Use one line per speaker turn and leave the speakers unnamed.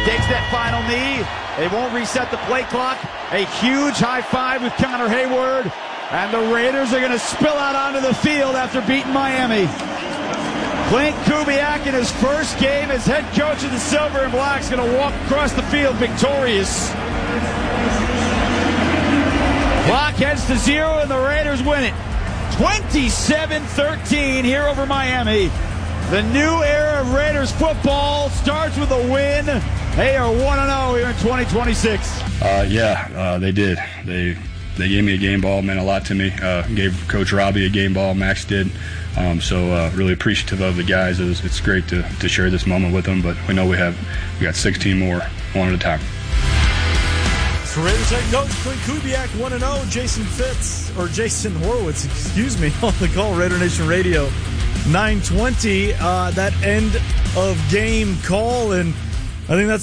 Takes that final knee. They won't reset the play clock. A huge high five with Connor Hayward. And the Raiders are going to spill out onto the field after beating Miami. Clint Kubiak in his first game as head coach of the Silver and Black is going to walk across the field victorious. Clock heads to 0 and the Raiders win it. 27-13 here over Miami. The new era of Raiders football starts with a win. They are 1-0 here in 2026.
They did. They gave me a game ball, meant a lot to me. Gave Coach Robbie a game ball, Max did. So really appreciative of the guys. It's great to share this moment with them, but we know we got 16 more, one at a time.
Raiders head coach Clint Kubiak 1-0. Jason Horowitz, on the call. Raider Nation Radio 920. That end of game call, and I think that's